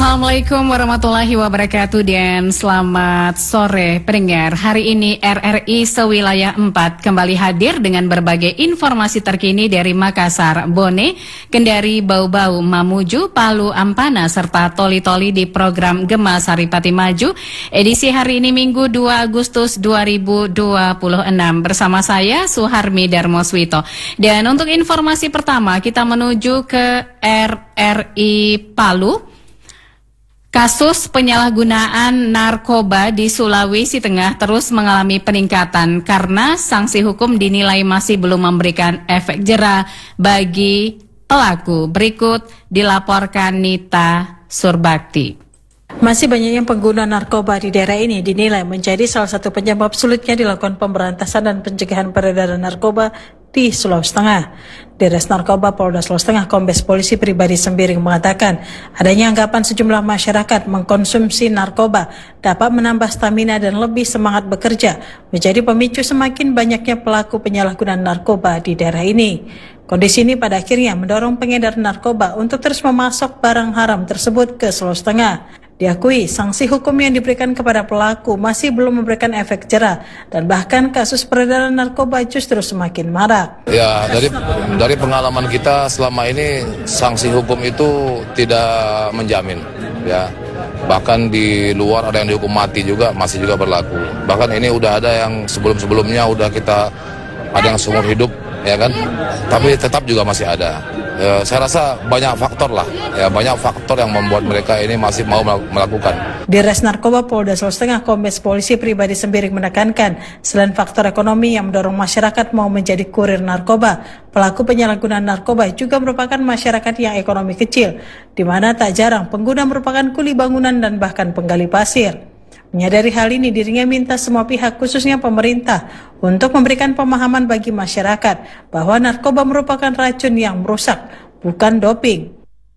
Assalamualaikum warahmatullahi wabarakatuh dan selamat sore pendengar. Hari ini RRI Sewilayah 4 kembali hadir dengan berbagai informasi terkini dari Makassar, Bone, Kendari, Bau-Bau, Mamuju, Palu, Ampana, serta Toli-Toli di program Gema Saripati Maju, edisi hari ini Minggu 2 Agustus 2026. Bersama saya Suharmi Darmoswito. Dan untuk informasi pertama kita menuju ke RRI Palu. Kasus penyalahgunaan narkoba di Sulawesi Tengah terus mengalami peningkatan karena sanksi hukum dinilai masih belum memberikan efek jera bagi pelaku. Berikut dilaporkan Nita Surbakti. Masih banyaknya pengguna narkoba di daerah ini dinilai menjadi salah satu penyebab sulitnya dilakukan pemberantasan dan pencegahan peredaran narkoba di Sulawesi Tengah. Deres Narkoba Polda Sulawesi Tengah Kombes Polisi Pribadi Sembiring mengatakan adanya anggapan sejumlah masyarakat mengkonsumsi narkoba dapat menambah stamina dan lebih semangat bekerja, menjadi pemicu semakin banyaknya pelaku penyalahgunaan narkoba di daerah ini. Kondisi ini pada akhirnya mendorong pengedar narkoba untuk terus memasok barang haram tersebut ke Sulawesi Tengah. Diakui, sanksi hukum yang diberikan kepada pelaku masih belum memberikan efek jera dan bahkan kasus peredaran narkoba justru semakin marak. Ya, dari pengalaman kita selama ini sanksi hukum itu tidak menjamin, ya. Bahkan di luar ada yang dihukum mati juga masih juga berlaku. Bahkan ini udah ada yang sebelumnya udah kita ada yang seumur hidup, ya kan? Tapi tetap juga masih ada. Ya, saya rasa banyak faktor lah, ya banyak faktor yang membuat mereka ini masih mau melakukan. Deres Narkoba Polda Sulawesi Tengah Kombes Polisi Pribadi Sembiring menekankan, selain faktor ekonomi yang mendorong masyarakat mau menjadi kurir narkoba, pelaku penyalahgunaan narkoba juga merupakan masyarakat yang ekonomi kecil, di mana tak jarang pengguna merupakan kuli bangunan dan bahkan penggali pasir. Menyadari hal ini, dirinya minta semua pihak khususnya pemerintah untuk memberikan pemahaman bagi masyarakat bahwa narkoba merupakan racun yang merusak, bukan doping.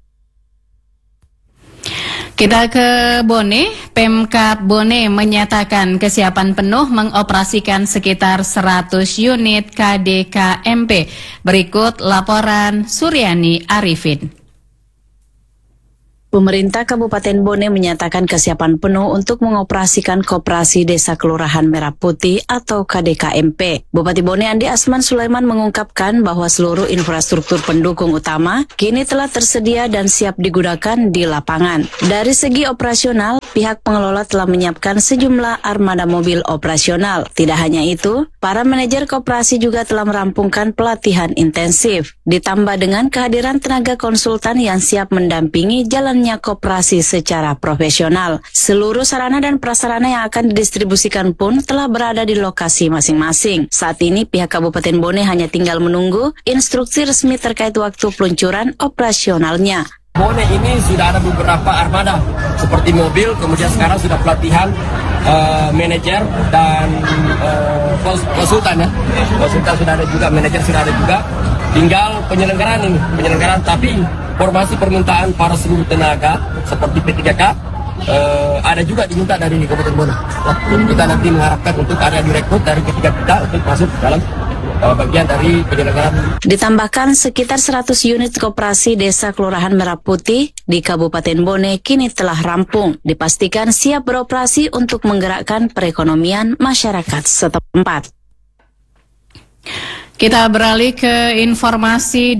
Kita ke Bone. Pemkab Bone menyatakan kesiapan penuh mengoperasikan sekitar 100 unit KDKMP. Berikut laporan Suryani Arifin. Pemerintah Kabupaten Bone menyatakan kesiapan penuh untuk mengoperasikan Koperasi Desa Kelurahan Merah Putih atau KDKMP. Bupati Bone Andi Asman Sulaiman mengungkapkan bahwa seluruh infrastruktur pendukung utama kini telah tersedia dan siap digunakan di lapangan. Dari segi operasional, pihak pengelola telah menyiapkan sejumlah armada mobil operasional. Tidak hanya itu, para manajer koperasi juga telah merampungkan pelatihan intensif. Ditambah dengan kehadiran tenaga konsultan yang siap mendampingi jalannya koperasi secara profesional. Seluruh sarana dan prasarana yang akan didistribusikan pun telah berada di lokasi masing-masing. Saat ini pihak Kabupaten Bone hanya tinggal menunggu instruksi resmi terkait waktu peluncuran operasionalnya. Bone ini sudah ada beberapa armada seperti mobil, kemudian sekarang sudah pelatihan manajer dan konsultan ya. Konsultan sudah ada juga, manajer sudah ada juga. Tinggal penyelenggaraan tapi formasi permintaan para seluruh tenaga seperti P3K ada juga diminta dari Kabupaten Bone. Jadi kita nanti mengharapkan untuk ada direkrut dari ketiga kita untuk masuk dalam bagian dari penyelenggaraan. Ditambahkan sekitar 100 unit koperasi Desa Kelurahan Merah Putih di Kabupaten Bone kini telah rampung, dipastikan siap beroperasi untuk menggerakkan perekonomian masyarakat setempat. Kita beralih ke informasi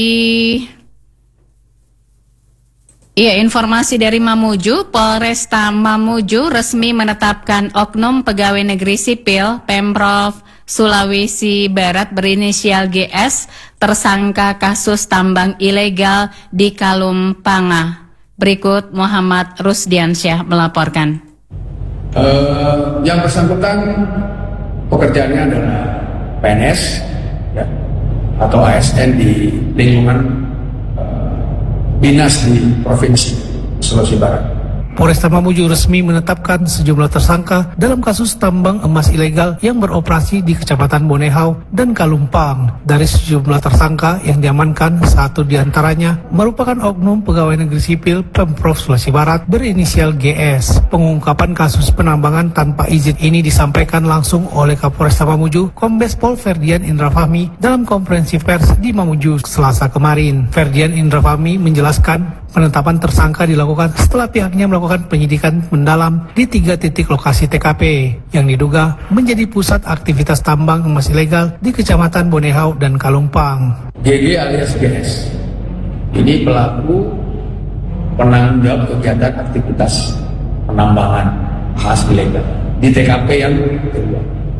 dari Mamuju. Polresta Mamuju resmi menetapkan oknum pegawai negeri sipil Pemprov Sulawesi Barat berinisial GS tersangka kasus tambang ilegal di Kalumpanga. Berikut Muhammad Rusdiansyah melaporkan. Yang bersangkutan pekerjaannya adalah PNS ya, atau ASN di lingkungan dinas di Provinsi Sulawesi Barat. Polresta Mamuju resmi menetapkan sejumlah tersangka dalam kasus tambang emas ilegal yang beroperasi di Kecamatan Bonehau dan Kalumpang. Dari sejumlah tersangka yang diamankan, satu diantaranya merupakan oknum pegawai negeri sipil Pemprov Sulawesi Barat berinisial GS. Pengungkapan kasus penambangan tanpa izin ini disampaikan langsung oleh Kapolresta Mamuju, Kombes Pol Ferdian Indra Fahmi dalam konferensi pers di Mamuju Selasa kemarin. Ferdian Indra Fahmi menjelaskan Penetapan tersangka dilakukan setelah pihaknya melakukan penyidikan mendalam di 3 titik lokasi TKP yang diduga menjadi pusat aktivitas tambang emas ilegal di Kecamatan Bonehau dan Kalumpang. GG alias GS ini pelaku penanggung jawab kegiatan aktivitas penambangan emas ilegal di TKP yang kedua.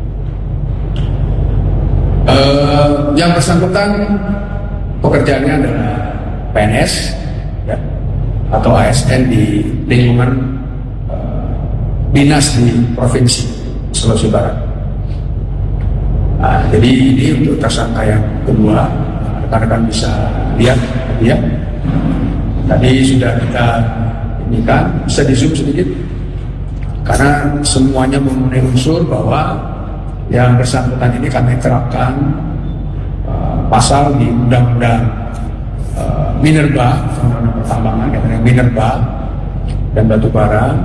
Yang bersangkutan pekerjaannya adalah PNS ya, atau ASN di lingkungan dinas di Provinsi Sulawesi Barat. Nah, jadi ini untuk tersangka yang kedua, rekan-rekan bisa lihat ya. Tadi sudah kita inikan, bisa di zoom sedikit karena semuanya memenuhi unsur bahwa yang bersangkutan ini kami terapkan pasal di Undang-Undang Minerba, Undang-Undang Pertambangan, Minerba dan Batubara,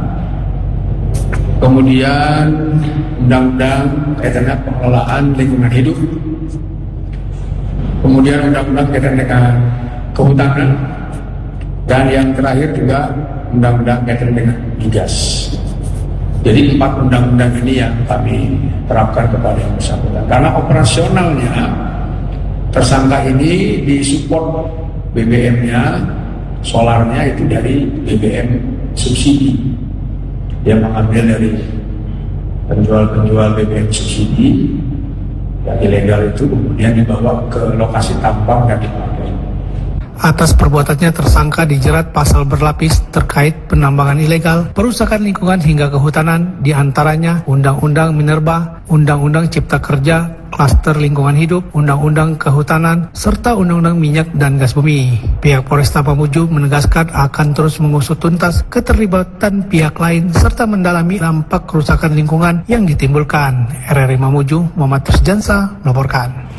kemudian Undang-Undang kaitannya pengelolaan lingkungan hidup, kemudian Undang-Undang kaitannya dengan kehutanan, dan yang terakhir juga Undang-Undang kaitannya dengan migas. Jadi 4 undang-undang ini yang kami terapkan kepada yang bersangkutan. Karena operasionalnya tersangka ini disupport BBM-nya, solarnya itu dari BBM subsidi. Dia mengambil dari penjual-penjual BBM subsidi yang ilegal itu, kemudian dibawa ke lokasi tambang dan dipakai. Atas perbuatannya tersangka dijerat pasal berlapis terkait penambangan ilegal, perusakan lingkungan hingga kehutanan, diantaranya Undang-Undang Minerba, Undang-Undang Cipta Kerja, Klaster Lingkungan Hidup, Undang-Undang Kehutanan, serta Undang-Undang Minyak dan Gas Bumi. Pihak Polresta Mamuju menegaskan akan terus mengusut tuntas keterlibatan pihak lain serta mendalami dampak kerusakan lingkungan yang ditimbulkan. RRI Mamuju, Muhammad Tusjansa melaporkan.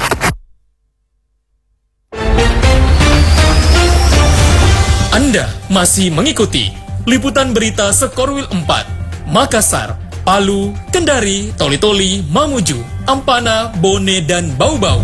Anda masih mengikuti liputan berita Sekorwil 4, Makassar, Palu, Kendari, Toli-Toli, Mamuju, Ampana, Bone, dan Bau-Bau.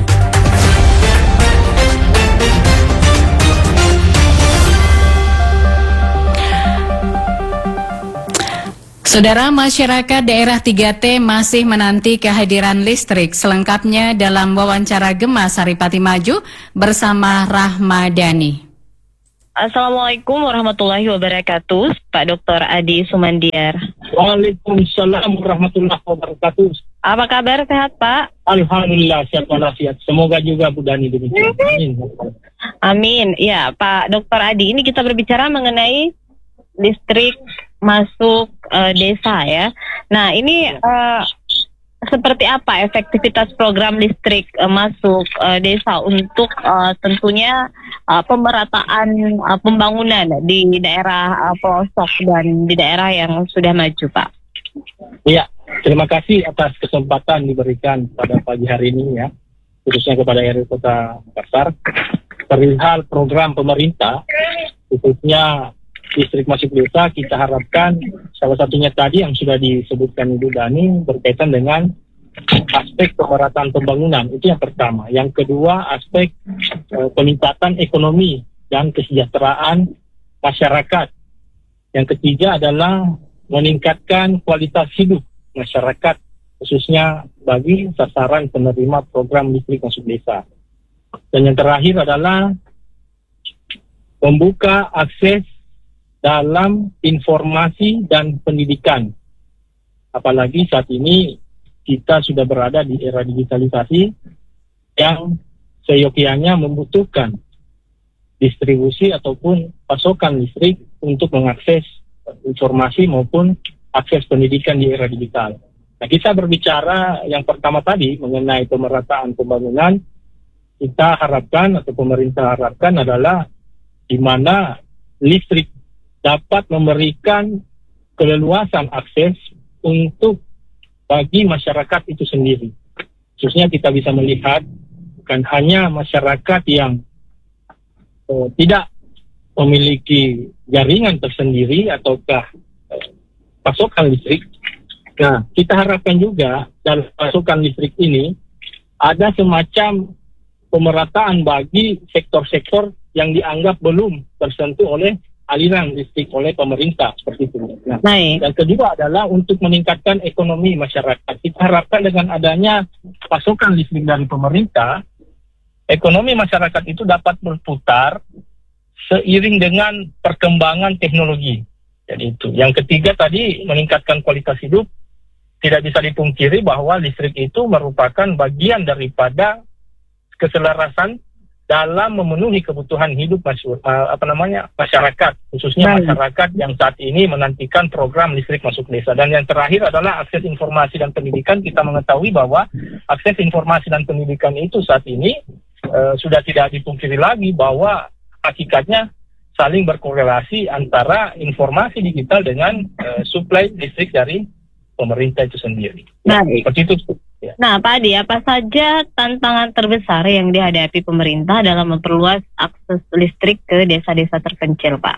Saudara, masyarakat daerah 3T masih menanti kehadiran listrik. Selengkapnya dalam wawancara Gemma Saripati Maju bersama Rahmadani. Assalamualaikum warahmatullahi wabarakatuh, Pak Dr. Adi Sumandiar. Waalaikumsalam warahmatullahi wabarakatuh. Apa kabar, sehat Pak? Alhamdulillah, sehat walafiat. Semoga juga Bu Dani demikian. Amin. Ya, Pak Dr. Adi, ini kita berbicara mengenai listrik masuk desa ya. Nah, ini seperti apa efektivitas program listrik masuk desa untuk tentunya pemerataan pembangunan di daerah pelosok dan di daerah yang sudah maju, Pak? Iya, terima kasih atas kesempatan diberikan pada pagi hari ini ya, khususnya kepada RRI Kota Makassar. Perihal program pemerintah, khususnya listrik masuk desa, kita harapkan salah satunya tadi yang sudah disebutkan Ibu Dani berkaitan dengan aspek pemerataan pembangunan, itu yang pertama. Yang kedua, aspek peningkatan ekonomi dan kesejahteraan masyarakat. Yang ketiga adalah meningkatkan kualitas hidup masyarakat, khususnya bagi sasaran penerima program listrik masuk desa. Dan yang terakhir adalah membuka akses dalam informasi dan pendidikan. Apalagi saat ini kita sudah berada di era digitalisasi yang seyogianya membutuhkan distribusi ataupun pasokan listrik untuk mengakses informasi maupun akses pendidikan di era digital. Nah, kita berbicara yang pertama tadi mengenai pemerataan pembangunan, kita harapkan atau pemerintah harapkan adalah di mana listrik dapat memberikan keleluasan akses untuk bagi masyarakat itu sendiri. Khususnya kita bisa melihat bukan hanya masyarakat yang tidak memiliki jaringan tersendiri ataukah pasokan listrik. Nah, kita harapkan juga dalam pasokan listrik ini ada semacam pemerataan bagi sektor-sektor yang dianggap belum tersentuh oleh aliran listrik oleh pemerintah seperti itu. Nah, Baik. yang kedua adalah untuk meningkatkan ekonomi masyarakat. Kita harapkan dengan adanya pasokan listrik dari pemerintah, ekonomi masyarakat itu dapat berputar seiring dengan perkembangan teknologi. Jadi itu. Yang ketiga tadi meningkatkan kualitas hidup. Tidak bisa dipungkiri bahwa listrik itu merupakan bagian daripada keselarasan dalam memenuhi kebutuhan hidup masyarakat, khususnya masyarakat yang saat ini menantikan program listrik masuk desa. Dan yang terakhir adalah akses informasi dan pendidikan. Kita mengetahui bahwa akses informasi dan pendidikan itu saat ini sudah tidak dipungkiri lagi bahwa hakikatnya saling berkorelasi antara informasi digital dengan suplai listrik dari pemerintah itu sendiri. Baik. Seperti itu. Ya. Nah, Pak Adi, apa saja tantangan terbesar yang dihadapi pemerintah dalam memperluas akses listrik ke desa-desa terpencil, Pak?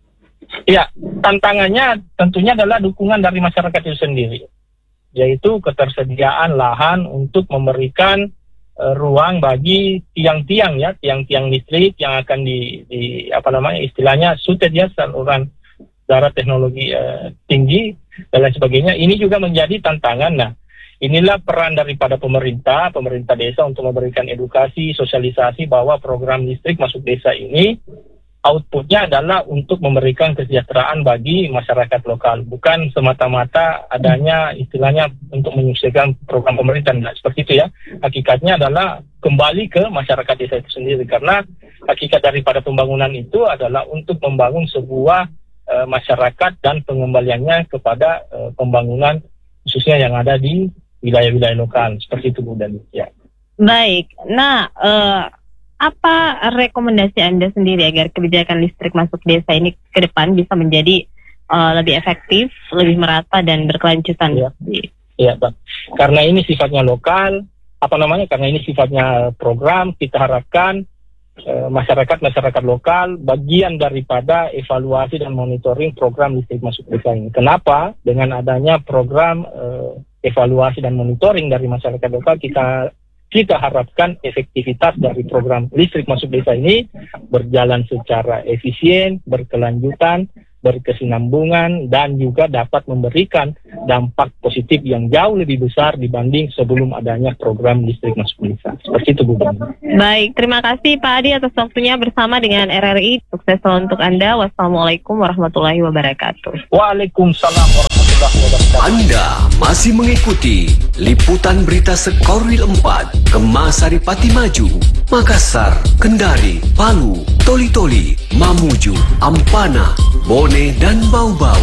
Ya, tantangannya tentunya adalah dukungan dari masyarakat itu sendiri, yaitu ketersediaan lahan untuk memberikan ruang bagi tiang-tiang listrik yang akan istilahnya suited ya, saluran darah teknologi tinggi dan lain sebagainya. Ini juga menjadi tantangan. Nah, inilah peran daripada pemerintah desa untuk memberikan edukasi, sosialisasi bahwa program listrik masuk desa ini outputnya adalah untuk memberikan kesejahteraan bagi masyarakat lokal, bukan semata-mata adanya istilahnya untuk menyelesaikan program pemerintah. Nah, seperti itu ya. Hakikatnya adalah kembali ke masyarakat desa itu sendiri, karena hakikat daripada pembangunan itu adalah untuk membangun sebuah masyarakat dan pengembaliannya kepada pembangunan khususnya yang ada di wilayah-wilayah lokal. Seperti itu, Bu Dani. Ya. Baik. Nah, apa rekomendasi Anda sendiri agar kebijakan listrik masuk desa ini ke depan bisa menjadi lebih efektif, lebih merata dan berkelanjutan? Ya, Pak. Karena ini sifatnya lokal, karena ini sifatnya program, kita harapkan masyarakat lokal bagian daripada evaluasi dan monitoring program listrik masuk desa ini. Kenapa? Dengan adanya program evaluasi dan monitoring dari masyarakat lokal, kita harapkan efektivitas dari program listrik masuk desa ini berjalan secara efisien, berkelanjutan, berkesinambungan, dan juga dapat memberikan dampak positif yang jauh lebih besar dibanding sebelum adanya program listrik masuk desa. Seperti itu, Bu. Baik, terima kasih Pak Adi atas waktunya bersama dengan RRI. Sukses selalu untuk Anda. Wassalamualaikum warahmatullahi wabarakatuh. Waalaikumsalam warahmatullahi wabarakatuh. Anda masih mengikuti liputan berita Sekorwil 4, Kemasari Pati Maju, Makassar, Kendari, Palu, Toli-Toli, Mamuju, Ampana, Bone, dan Bau-Bau.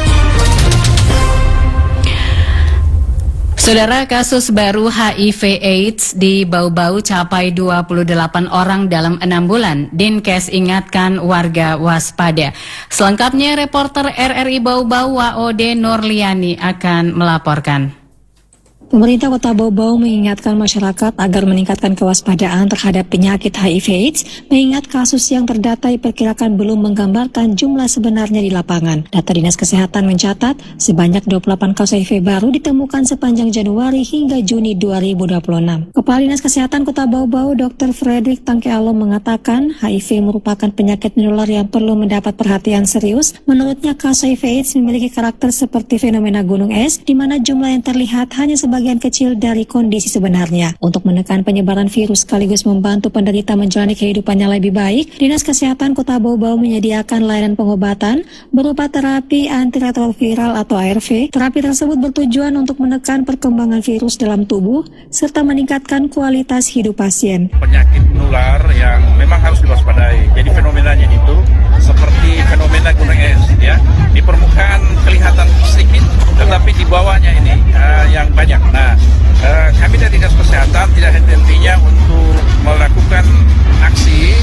Saudara, kasus baru HIV/AIDS di Bau-Bau capai 28 orang dalam 6 bulan. Dinkes ingatkan warga waspada. Selengkapnya reporter RRI Bau-Bau WOD Nurliani akan melaporkan. Pemerintah Kota Bau-Bau mengingatkan masyarakat agar meningkatkan kewaspadaan terhadap penyakit HIV/AIDS, mengingat kasus yang terdata diperkirakan belum menggambarkan jumlah sebenarnya di lapangan. Data Dinas Kesehatan mencatat sebanyak 28 kasus HIV baru ditemukan sepanjang Januari hingga Juni 2026. Kepala Dinas Kesehatan Kota Bau-Bau, Dr. Frederick Tangkealo mengatakan HIV merupakan penyakit menular yang perlu mendapat perhatian serius. Menurutnya, kasus HIV/AIDS memiliki karakter seperti fenomena gunung es, di mana jumlah yang terlihat hanya sebagian kecil dari kondisi sebenarnya. Untuk menekan penyebaran virus sekaligus membantu penderita menjalani kehidupannya lebih baik, Dinas Kesehatan Kota Bau-Bau menyediakan layanan pengobatan berupa terapi antiretroviral atau ARV. Terapi tersebut bertujuan untuk menekan perkembangan virus dalam tubuh serta meningkatkan kualitas hidup pasien. Penyakit menular yang memang harus diwaspadai. Jadi fenomenanya itu seperti fenomena gunung es, ya. Di permukaan kelihatan sedikit, tetapi di bawahnya ini yang banyak. Nah, kami dari Dinas Kesehatan tidak henti-hentinya untuk melakukan aksi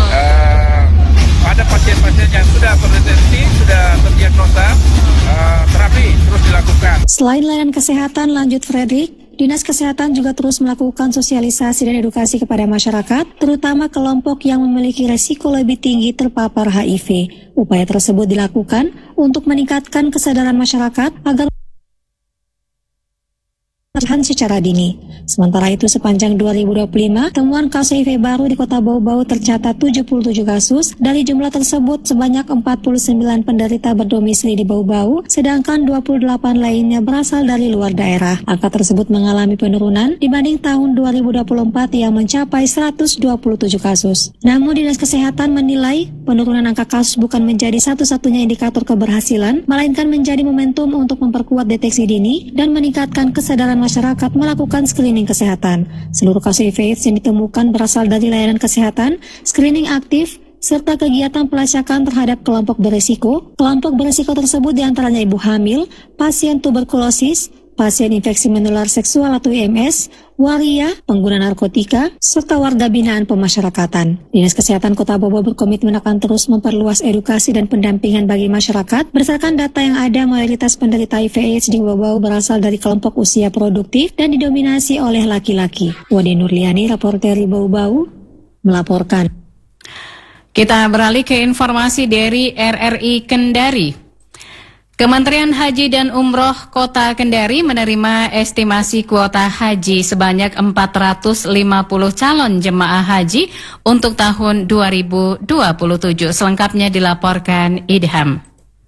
pada pasien-pasien yang sudah terdeteksi, sudah terdiagnosa, terapi terus dilakukan. Selain layanan kesehatan, lanjut Frederick, Dinas Kesehatan juga terus melakukan sosialisasi dan edukasi kepada masyarakat, terutama kelompok yang memiliki resiko lebih tinggi terpapar HIV. Upaya tersebut dilakukan untuk meningkatkan kesadaran masyarakat agar secara dini. Sementara itu sepanjang 2025, temuan kasus HIV baru di Kota Bau-Bau tercatat 77 kasus. Dari jumlah tersebut, sebanyak 49 penderita berdomisili di Bau-Bau, sedangkan 28 lainnya berasal dari luar daerah. Angka tersebut mengalami penurunan dibanding tahun 2024 yang mencapai 127 kasus. Namun Dinas Kesehatan menilai penurunan angka kasus bukan menjadi satu-satunya indikator keberhasilan, melainkan menjadi momentum untuk memperkuat deteksi dini dan meningkatkan kesadaran masyarakat melakukan screening kesehatan. Seluruh kasus HIV/AIDS yang ditemukan berasal dari layanan kesehatan, screening aktif, serta kegiatan pelacakan terhadap kelompok berisiko. Kelompok berisiko tersebut diantaranya ibu hamil, pasien tuberkulosis, pasien infeksi menular seksual atau IMS, waria, pengguna narkotika, serta warga binaan pemasyarakatan. Dinas Kesehatan Kota Bau-Bau berkomitmen akan terus memperluas edukasi dan pendampingan bagi masyarakat. Berdasarkan data yang ada, mayoritas penderita HIV/AIDS di Bau-Bau berasal dari kelompok usia produktif dan didominasi oleh laki-laki. Wadi Nurliani, reporter di Bau-Bau, melaporkan. Kita beralih ke informasi dari RRI Kendari. Kementerian Haji dan Umroh Kota Kendari menerima estimasi kuota haji sebanyak 450 calon jemaah haji untuk tahun 2027. Selengkapnya dilaporkan Idham.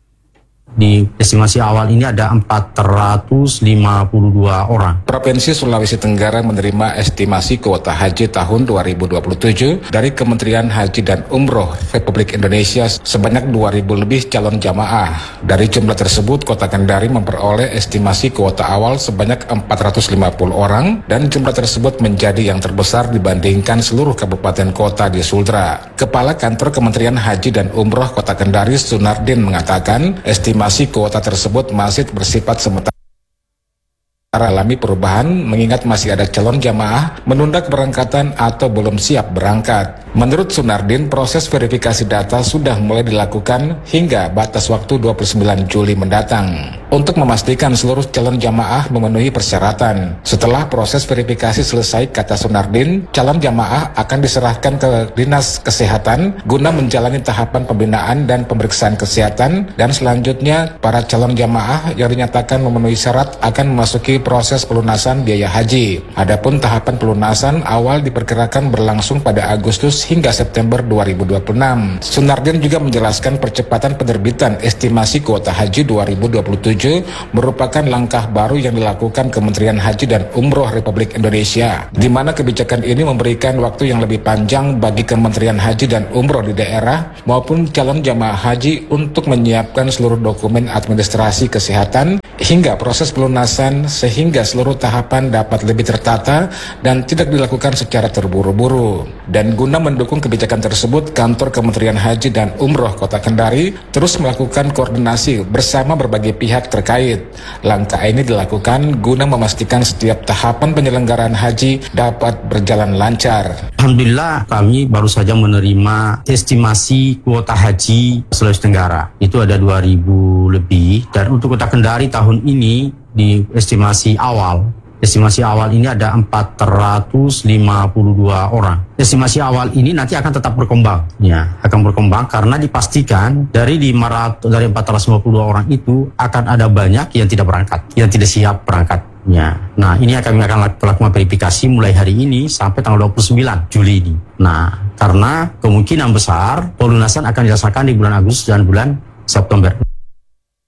Di estimasi awal ini ada 452 orang. Provinsi Sulawesi Tenggara menerima estimasi kuota haji tahun 2027 dari Kementerian Haji dan Umroh Republik Indonesia sebanyak 2.000 lebih calon jamaah. Dari jumlah tersebut, Kota Kendari memperoleh estimasi kuota awal sebanyak 450 orang dan jumlah tersebut menjadi yang terbesar dibandingkan seluruh kabupaten kota di Sultra. Kepala Kantor Kementerian Haji dan Umroh Kota Kendari, Sunardin, mengatakan estimasi kuota tersebut masih bersifat sementara, alami perubahan mengingat masih ada calon jamaah menunda keberangkatan atau belum siap berangkat. Menurut Sunardin, proses verifikasi data sudah mulai dilakukan hingga batas waktu 29 Juli mendatang untuk memastikan seluruh calon jamaah memenuhi persyaratan. Setelah proses verifikasi selesai, kata Sunardin, calon jamaah akan diserahkan ke Dinas Kesehatan guna menjalani tahapan pembinaan dan pemeriksaan kesehatan, dan selanjutnya para calon jamaah yang dinyatakan memenuhi syarat akan memasuki proses pelunasan biaya haji. Adapun tahapan pelunasan awal diperkirakan berlangsung pada Agustus hingga September 2026. Sunardin juga menjelaskan percepatan penerbitan estimasi kuota haji 2027 merupakan langkah baru yang dilakukan Kementerian Haji dan Umroh Republik Indonesia, di mana kebijakan ini memberikan waktu yang lebih panjang bagi Kementerian Haji dan Umroh di daerah maupun calon jamaah haji untuk menyiapkan seluruh dokumen administrasi kesehatan hingga proses pelunasan, sehingga seluruh tahapan dapat lebih tertata dan tidak dilakukan secara terburu-buru. Dan guna mendukung kebijakan tersebut, Kantor Kementerian Haji dan Umroh Kota Kendari terus melakukan koordinasi bersama berbagai pihak terkait. Langkah ini dilakukan guna memastikan setiap tahapan penyelenggaraan haji dapat berjalan lancar. Alhamdulillah, kami baru saja menerima estimasi kuota haji Sulawesi Tenggara. Itu ada 2.000 lebih, dan untuk Kota Kendari tahun ini di estimasi awal ini ada 452 orang. Estimasi awal ini nanti akan tetap berkembang, ya, akan berkembang karena dipastikan dari 452 orang itu akan ada banyak yang tidak berangkat, yang tidak siap berangkat. Ya. Nah, ini kami akan lakukan verifikasi mulai hari ini sampai tanggal 29 Juli ini. Nah, karena kemungkinan besar pelunasan akan dirasakan di bulan Agustus dan bulan September.